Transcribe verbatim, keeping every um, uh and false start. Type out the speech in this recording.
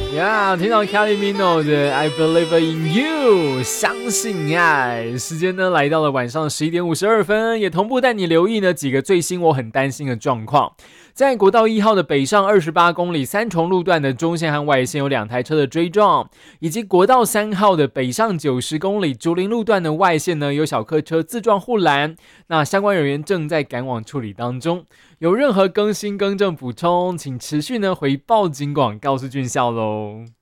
呀， yeah, 听到 Kylie Minogue 的 I Believe in You 相信爱。时间呢来到了晚上十一点五十二分，也同步带你留意呢几个最新我很担心的状况。在国道一号的北上二十八公里三重路段的中线和外线有两台车的追撞，以及国道三号的北上九十公里竹林路段的外线呢有小客车自撞护栏，那相关人员正在赶往处理当中。有任何更新更正补充，请持续呢回报警广告诉俊孝喽。